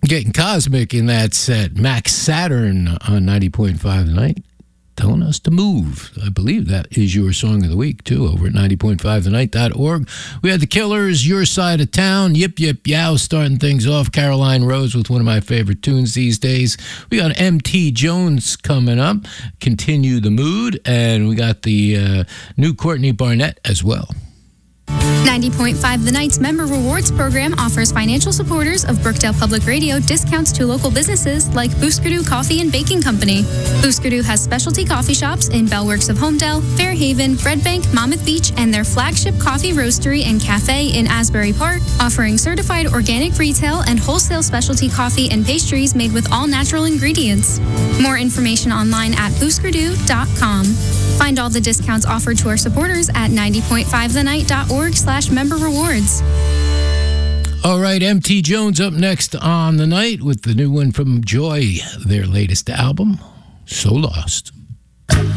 Getting cosmic in that set. Max Saturn on 90.5 The Night, telling us to move. I believe that is your song of the week, too, over at 90.5thenight.org. We had the Killers, Your Side of Town, Yip Yip Yow starting things off. Caroline Rose with one of my favorite tunes these days. We got MT Jones coming up, Continue the Mood, and we got the new Courtney Barnett as well. 90.5 The Night's Member Rewards Program offers financial supporters of Brookdale Public Radio discounts to local businesses like Booskerdoo Coffee and Baking Company. Booskerdoo has specialty coffee shops in Bellworks of Homedale, Fairhaven, Red Bank, Monmouth Beach, and their flagship coffee roastery and cafe in Asbury Park, offering certified organic retail and wholesale specialty coffee and pastries made with all natural ingredients. More information online at booskerdoo.com. Find all the discounts offered to our supporters at 90.5thenight.org/member rewards. All right, MT Jones up next on The Night with the new one from Joy, their latest album, So Lost.